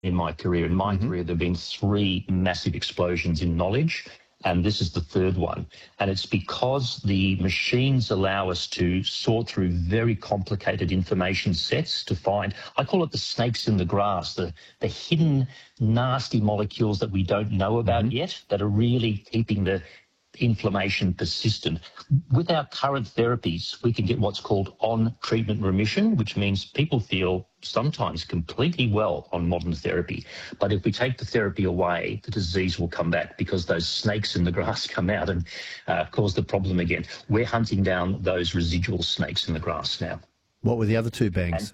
in my career. In my career, there have been 3 massive explosions in knowledge, and this is the 3rd one. And it's because the machines allow us to sort through very complicated information sets to find, I call it the snakes in the grass, the hidden nasty molecules that we don't know about yet that are really keeping the inflammation persistent. With our current therapies, we can get what's called on-treatment remission, which means people feel sometimes completely well on modern therapy. But if we take the therapy away, the disease will come back because those snakes in the grass come out and cause the problem again. We're hunting down those residual snakes in the grass now. What were the other 2 bangs?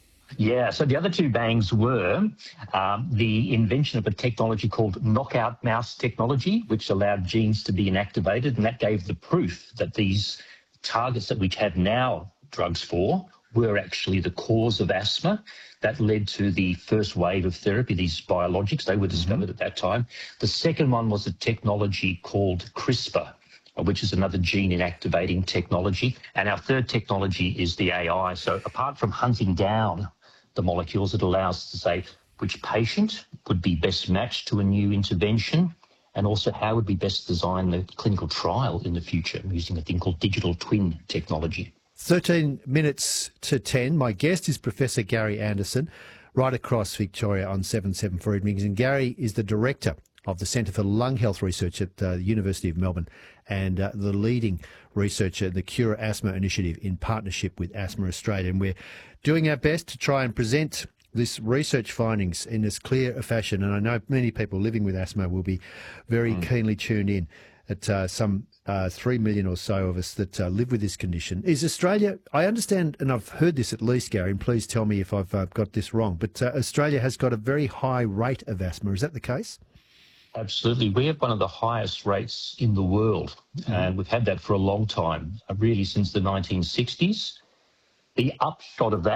So the other 2 bangs were the invention of a technology called knockout mouse technology, which allowed genes to be inactivated, and that gave the proof that these targets that we have now drugs for were actually the cause of asthma. That led to the first wave of therapy, these biologics. They were discovered at that time. The second one was a technology called CRISPR, which is another gene inactivating technology. And our 3rd technology is the AI. So apart from hunting down the molecules, it allows us to say which patient would be best matched to a new intervention, and also how would we best design the clinical trial in the future using a thing called digital twin technology. 13 minutes to 10. My guest is Professor Gary Anderson, right across Victoria on 774 Evenings. And Gary is the director of the Centre for Lung Health Research at the University of Melbourne and the leading researcher in the Cure Asthma Initiative in partnership with Asthma Australia. And we're doing our best to try and present this research findings in as clear a fashion. And I know many people living with asthma will be very keenly tuned in at some 3 million or so of us that live with this condition. Is Australia, I understand, and I've heard this at least, Gary, and please tell me if I've got this wrong, but Australia has got a very high rate of asthma. Is that the case? Absolutely. We have one of the highest rates in the world, and we've had that for a long time, really since the 1960s. The upside of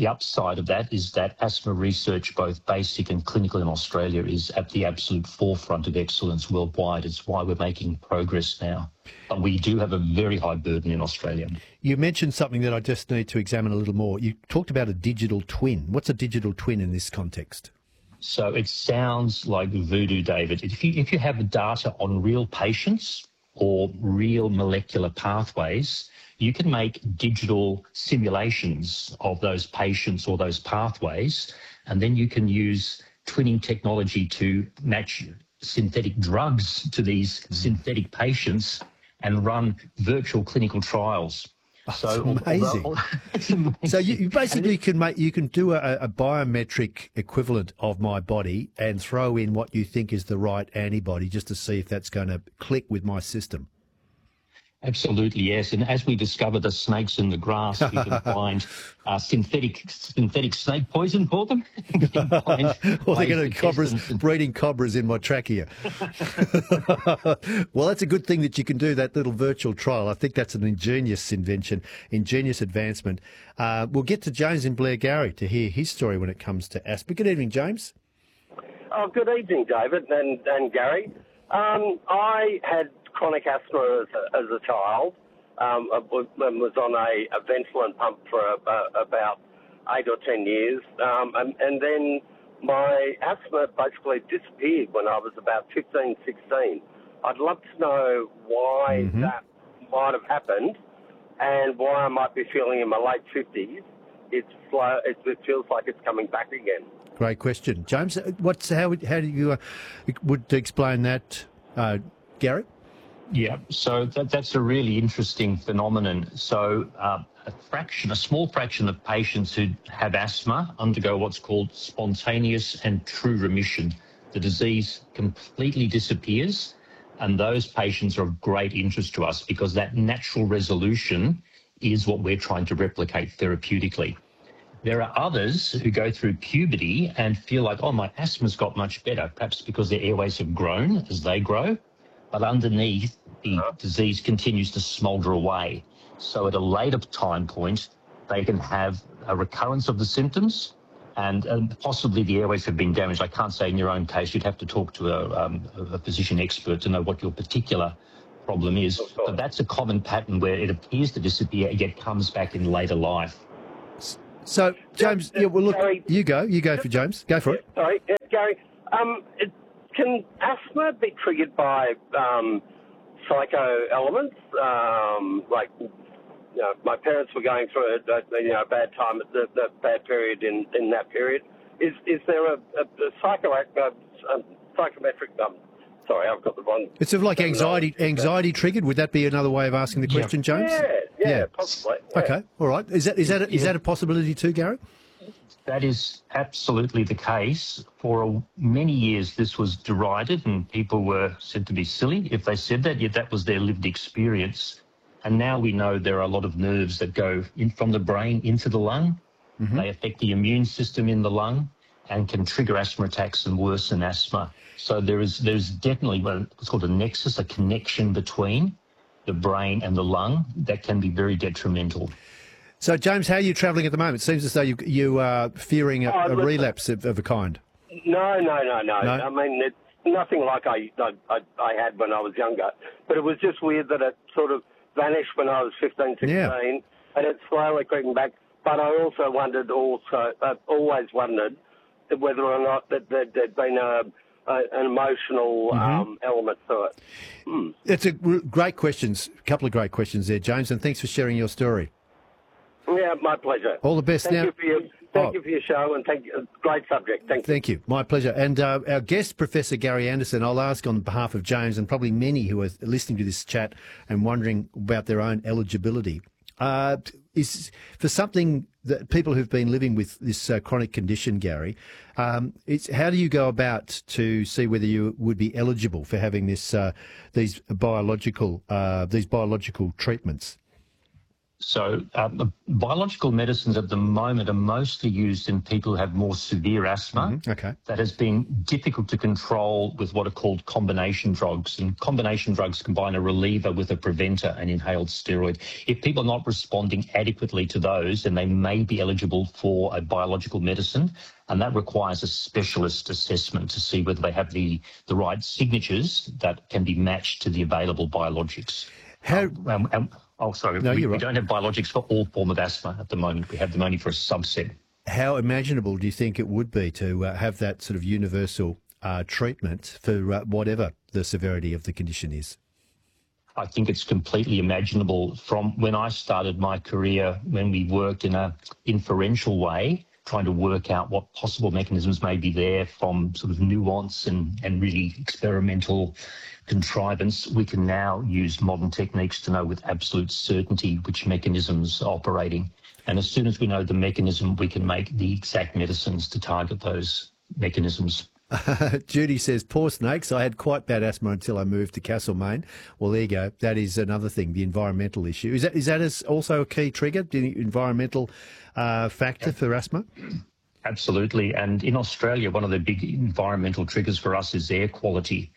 that is that asthma research, both basic and clinical in Australia, is at the absolute forefront of excellence worldwide. It's why we're making progress now. But we do have a very high burden in Australia. You mentioned something that I just need to examine a little more. You talked about a digital twin. What's a digital twin in this context? So it sounds like voodoo, David. If you have data on real patients or real molecular pathways, you can make digital simulations of those patients or those pathways, and then you can use twinning technology to match synthetic drugs to these synthetic patients and run virtual clinical trials. So amazing. It's amazing. So you basically you can do a biometric equivalent of my body and throw in what you think is the right antibody just to see if that's going to click with my system. Absolutely, yes. And as we discover the snakes in the grass, we can find synthetic snake poison for them. Well, they're going to breeding cobras in my trachea. Well, that's a good thing that you can do that little virtual trial. I think that's an ingenious invention, ingenious advancement. We'll get to James in Blairgowrie to hear his story when it comes to asthma. Good evening, James. Oh, good evening, David and Gary. I had chronic asthma as a child. I was on a Ventolin pump for about 8 or 10 years. And then my asthma basically disappeared when I was about 15, 16. I'd love to know why that might have happened and why I might be feeling in my late 50s. It feels like it's coming back again. Great question. James, how do you would explain that, Gary? Yeah, so that's a really interesting phenomenon. So a small fraction of patients who have asthma undergo what's called spontaneous and true remission. The disease completely disappears, and those patients are of great interest to us because that natural resolution is what we're trying to replicate therapeutically. There are others who go through puberty and feel like, oh, my asthma's got much better, perhaps because their airways have grown as they grow, but underneath the disease continues to smoulder away. So at a later time point, they can have a recurrence of the symptoms and possibly the airways have been damaged. I can't say in your own case, you'd have to talk to a physician expert to know what your particular problem is. But that's a common pattern where it appears to disappear and yet comes back in later life. So, James, yeah, well, look, Gary, you go for James. Go for it. Sorry, Gary. Can asthma be triggered by psycho elements? Like, my parents were going through a bad time at the bad period in that period. Is there a psychometric? Sorry, I've got the wrong. It's sort of like anxiety triggered. Would that be another way of asking the question, James? Yeah, possibly. Yeah. Okay, all right. Is that a possibility too, Gary? That is absolutely the case. For many years, this was derided and people were said to be silly if they said that, yet that was their lived experience. And now we know there are a lot of nerves that go in from the brain into the lung. Mm-hmm. They affect the immune system in the lung and can trigger asthma attacks and worsen asthma. So there's definitely what's called a nexus, a connection between the brain and the lung that can be very detrimental. So, James, how are you travelling at the moment? It seems as though you are fearing a relapse of a kind. No. I mean, it's nothing like I had when I was younger. But it was just weird that it sort of vanished when I was 15, 16, and it's slowly creeping back. But I also always wondered whether or not that there'd been an emotional element to it. It's a great questions, a couple of great questions there, James, and thanks for sharing your story. Yeah, my pleasure. All the best. Thank you for your show, and great subject. Thank you. Thank you. My pleasure. And our guest, Professor Gary Anderson, I'll ask on behalf of James and probably many who are listening to this chat and wondering about their own eligibility. Is for something that people who've been living with this chronic condition, Gary, how do you go about to see whether you would be eligible for having these biological treatments? So biological medicines at the moment are mostly used in people who have more severe asthma. Mm-hmm. Okay. That has been difficult to control with what are called combination drugs. And combination drugs combine a reliever with a preventer, an inhaled steroid. If people are not responding adequately to those, then they may be eligible for a biological medicine. And that requires a specialist assessment to see whether they have the right signatures that can be matched to the available biologics. We don't have biologics for all form of asthma at the moment. We have them only for a subset. How imaginable do you think it would be to have that sort of universal treatment for whatever the severity of the condition is? I think it's completely imaginable. From when I started my career, when we worked in an inferential way, trying to work out what possible mechanisms may be there from sort of nuance and really experimental contrivance, we can now use modern techniques to know with absolute certainty which mechanisms are operating. And as soon as we know the mechanism, we can make the exact medicines to target those mechanisms. Judy says, poor snakes, I had quite bad asthma until I moved to Castlemaine. Well, there you go. That is another thing, the environmental issue. Is that also a key trigger, the environmental factor for asthma? Absolutely. And in Australia, one of the big environmental triggers for us is air quality.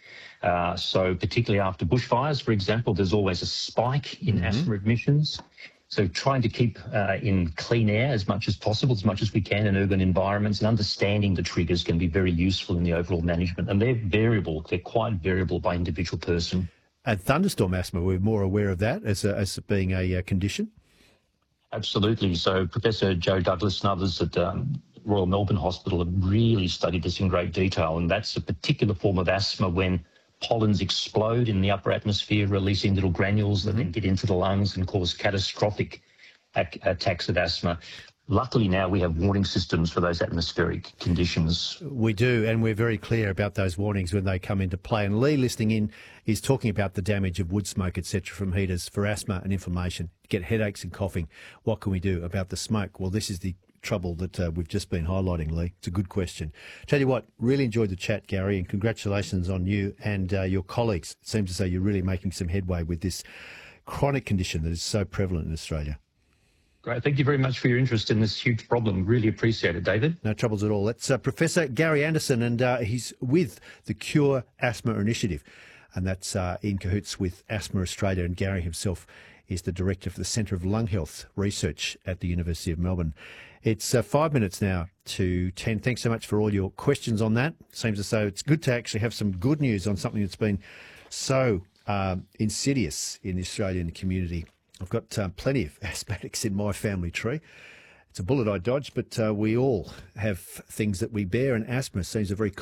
So particularly after bushfires, for example, there's always a spike in asthma admissions. So trying to keep in clean air as much as possible, as much as we can in urban environments, and understanding the triggers can be very useful in the overall management. And they're variable. They're quite variable by individual person. And thunderstorm asthma, we're more aware of that as being a condition? Absolutely. So Professor Joe Douglas and others at Royal Melbourne Hospital have really studied this in great detail. And that's a particular form of asthma when pollens explode in the upper atmosphere, releasing little granules that then get into the lungs and cause catastrophic attacks of asthma. Luckily now we have warning systems for those atmospheric conditions. We do, and we're very clear about those warnings when they come into play. And Lee, listening in, is talking about the damage of wood smoke, etc., from heaters for asthma and inflammation. You get headaches and coughing. What can we do about the smoke? Well, this is the trouble that we've just been highlighting, Lee. It's a good question. Tell you what, really enjoyed the chat, Gary, and congratulations on you and your colleagues. It seems as though you're really making some headway with this chronic condition that is so prevalent in Australia. Great. Thank you very much for your interest in this huge problem. Really appreciate it, David. No troubles at all. That's Professor Gary Anderson, and he's with the Cure Asthma Initiative, and that's in cahoots with Asthma Australia, and Gary himself is the Director for the Centre of Lung Health Research at the University of Melbourne. It's 5 minutes now to 10. Thanks so much for all your questions on that. Seems as though it's good to actually have some good news on something that's been so insidious in the Australian community. I've got plenty of asthmatics in my family tree. It's a bullet I dodged, but we all have things that we bear, and asthma seems a very